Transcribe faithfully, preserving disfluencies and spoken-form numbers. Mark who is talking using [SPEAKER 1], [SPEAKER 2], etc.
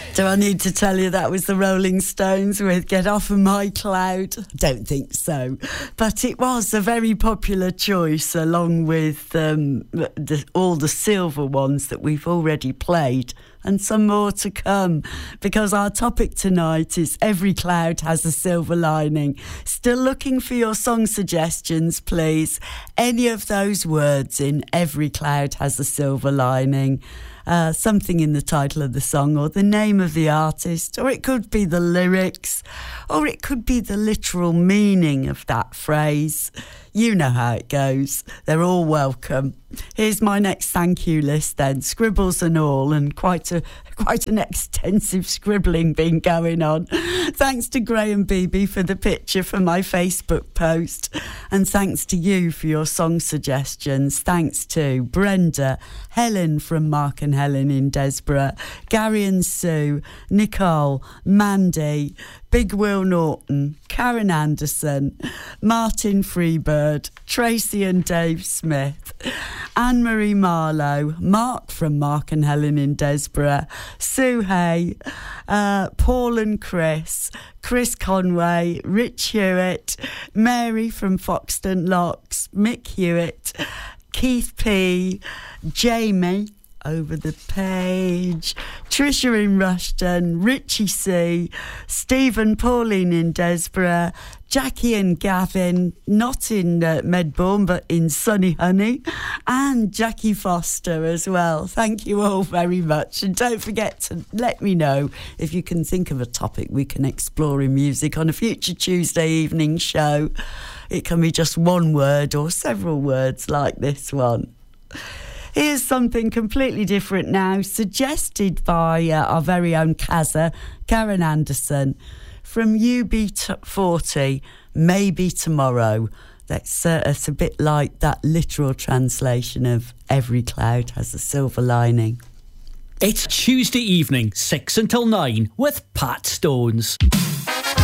[SPEAKER 1] Do I need to tell you that was the Rolling Stones with Get Off of My Cloud? Don't think so. But it was a very popular choice, along with um, the, all the silver ones that we've already played, and some more to come, because our topic tonight is Every Cloud Has a Silver Lining. Still looking for your song suggestions, please. Any of those words in Every Cloud Has a Silver Lining. Uh, something in the title of the song, or the name of the artist, or it could be the lyrics, or it could be the literal meaning of that phrase. You know how it goes. They're all welcome. Here's my next thank you list then, scribbles and all, and quite a quite an extensive scribbling been going on. Thanks to Graham Beebe for the picture for my Facebook post, and thanks to you for your song suggestions. Thanks to Brenda, Helen from Mark and Helen in Desborough, Gary and Sue, Nicole, Mandy, Big Will Norton, Karen Anderson, Martin Freebird, Tracy and Dave Smith, Anne-Marie Marlowe, Mark from Mark and Helen in Desborough, Sue Hay, uh, Paul and Chris, Chris Conway, Rich Hewitt, Mary from Foxton Locks, Mick Hewitt, Keith P, Jamie, over the page, Tricia in Rushton, Richie C, Stephen, Pauline in Desborough, Jackie and Gavin, not in uh, Medbourne but in sunny Honey, and Jackie Foster as well. Thank you all very much, and don't forget to let me know if you can think of a topic we can explore in music on a future Tuesday evening show. It can be just one word or several words like this one. Here's something completely different now, suggested by uh, our very own Kazza, Karen Anderson, from U B forty, Maybe Tomorrow. That's uh, it's a bit like that literal translation of Every Cloud Has a Silver Lining.
[SPEAKER 2] It's Tuesday evening, six until nine, with Pat Stones.